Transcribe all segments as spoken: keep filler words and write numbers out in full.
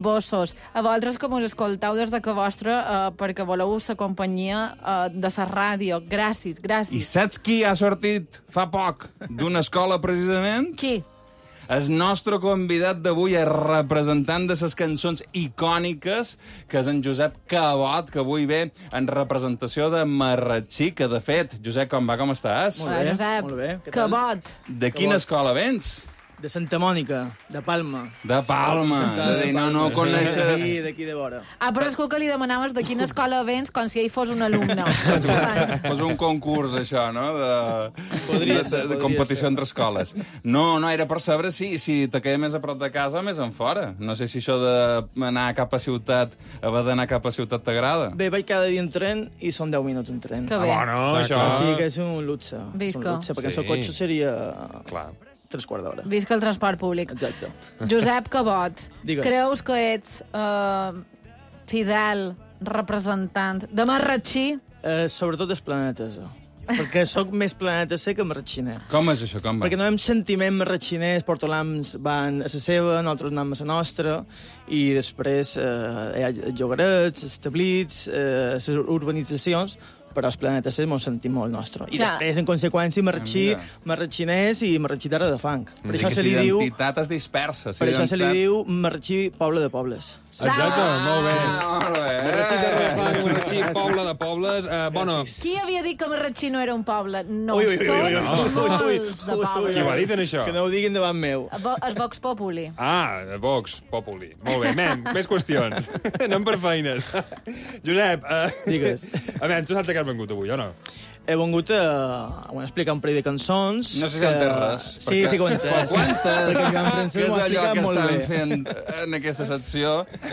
esbossos. A vosaltres que us escolteu des de que vostra uh, perquè voleu la companyia uh, de la ràdio. Gràcies, gràcies. I saps qui ha sortit fa poc d'una escola, precisament? Qui? El nostre convidat d'avui és representant de les cançons icòniques, que és en Josep Cabot, que avui ve en representació de Marratxí, que de fet, Josep, com va, com estàs? Molt bé, Josep, molt bé. Què tal? Cabot. De quina escola vens? De Santa Mònica, de Palma. De Palma. De dir, no, no coneixes... D'aquí, d'aquí de vora. Ah, però és que el que li demanaves de quina escola vens com si ell fos un alumne. Fos un concurs, això, no? De, Podria de, ser, de, de podria competició ser. entre escoles. No, no, era per saber si, si te queia més a prop de casa o més en fora. No sé si això d'anar cap a ciutat, haver d'anar cap a ciutat t'agrada. Bé, vaig cada dia en tren i són deu minuts en tren. Que bé. Ah, bueno, això... Així que és un luxe. És Visca. un luxe, perquè Sí. el cotxe seria Clar. tres quarts d'hora. Visca el transport públic. Exacte. Josep Cabot, Digues. creus que ets uh, fidel representant de Marratxí? Eh, sobretot els planetes, eh? Perquè sóc més planeta C que marratxiner. Com és això? Com va? Perquè no hem sentiment marratxiners, portolams van a la seva, nosaltres anem a la nostra, i després eh, hi ha llogarets, establits, eh, les urbanitzacions, però els planetes C mos sentim molt nostre. I Clar. després, en conseqüència, marratxí, Mira. marratxiners i marratxí d'ara de fang. Per Vull dir això que se li si diu... identitat es dispersa. si Per això se li identitat- diu marratxí poble de pobles. Exacte, molt bé. Ah, molt bé. Marratxí, terra de fang, Marratxí, poble de pobles. Uh, bueno, Qui havia dit que Marratxí no era un poble? No, Ui, ui, ui, són ui, ui, ui, molts ui, de ui, pobles. qui ho ha dit, en això? Que no ho diguin davant meu. Vo- Es Vox Populi. Ah, Vox Populi. Molt bé, men, més qüestions. Anem per feines. Josep, uh, Digues. a veure, tu saps que has vengut avui, o no? He vengut a, a explicar un parell de cançons. No sé si que- entès res. Sí, perquè- sí que ho he entès. Quantes? Perquè en Joan Que Francesc és m'ho ha allò explicat que molt estan bé. fent en aquesta secció.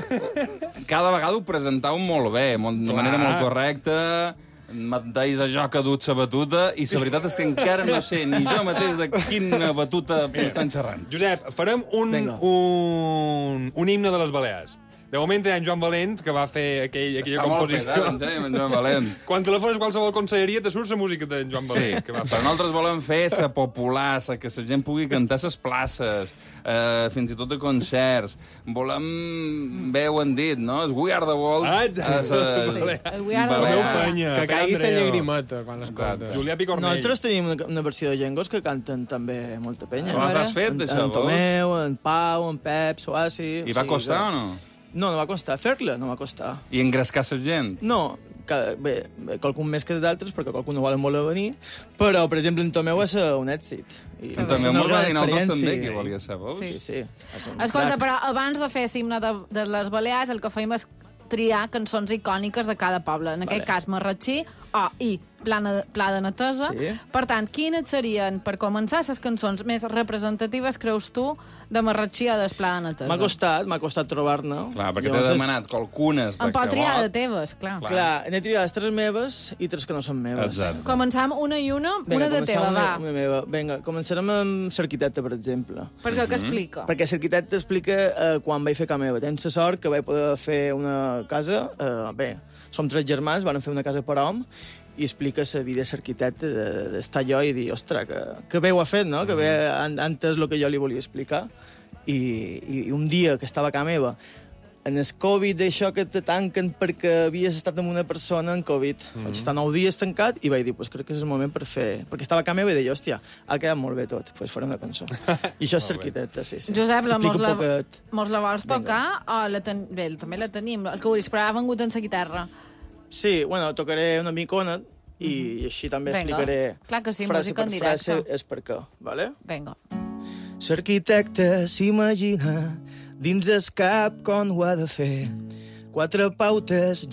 Cada vegada ho presentau molt bé, molt, de Clar. manera molt correcta, m'entens a jo que ha dut la batuta, i la veritat és que encara no sé ni jo mateix de quina batuta estan xerrant. Josep, farem un, Vinga. un, un himne de les Balears. De moment hi ha en Joan Valent, que va fer aquell, aquella Està molt composició. pedat, en sèrio, en Joan Valent. Quan telefores a qualsevol conselleria, te surt la música d'en Joan Sí, Valent. Que va però nosaltres volem fer sa popular, sa que la gent pugui cantar a les places, eh, fins i tot de concerts. Volem, bé ho han dit, no? És We Are the World. Ah, exacte. a ses- Sí, el We Are the El Balears. meu World. penya, Que Pere caigui la Andreu. llagrimeta quan l'escoltes. Julià Picornell. Nosaltres tenim una, una versió de llengos que canten també molta penya. Però les has fet, En, això, en vols? Tomeu, en Pau, en Pep, Soasi... I va costar o no? No, no va costar. Fer-la no va costar. I engrescar la gent? No, que, bé, qualcun més que d'altres, perquè qualcun no vol voler venir, però, per exemple, en Tomeu va ser un èxit. I En va ser Tomeu una mos va gran dir nosaltres també experiència. que volia ser, veus? Sí, sí. va ser un Escolta, crac. però abans de fer l'himne de, de les Balears, el que fèiem és triar cançons icòniques de cada poble. En aquest Vale. cas, Marratxí o i Plana, Pla de Netesa. Sí. Per tant, quines serien, per començar, les cançons més representatives, creus tu, de Marratxí o del Pla de Netesa? M'ha costat, m'ha costat trobar-ne. Clar, perquè t'he Llavors, demanat qualcunes de En pot triar de Cabot. teves, clar. Clar. Clar, n'he triat tres meves i tres que no són meves. Exacte. Començam una i una, Vinga, una de començam teva, una, va. Una meva. Vinga, començarem amb l'arquitecte, per exemple. Perquè què explica? Perquè l'arquitecte explica eh, quan vaig fer casa meva. Tens la sort que vaig poder fer una casa... Eh, bé, som tres germans, van fer una casa per hom, i explica la vida de l'arquitecte, d'estar allò i dir, ostres, que, que bé ho ha fet, no? Que bé han, han entès el que jo li volia explicar. I, i, i un dia que estava a casa meva, en el Covid, això que te tanquen perquè havies estat amb una persona en Covid. Mm -hmm. Vaig estar nou dies tancat i vaig dir, pues crec que és el moment per fer... Perquè estava a casa meva i deia, hòstia, ha quedat molt bé tot, pues faré una cançó. I això és l'arquitecte, sí, sí. Josep, la, mos, Explico la, un poquet. mos la vols tocar? O la ten... Bé, també la tenim. El que vull dir, però ha vengut en la guitarra. Sí, bueno, tocaré una micona i, i així també Vinga. explicaré Clar que sí, frase música en per directe. frase és per què, vale? Vinga. L'arquitecte s'imagina dins el cap com ho ha de fer. Quatre pautes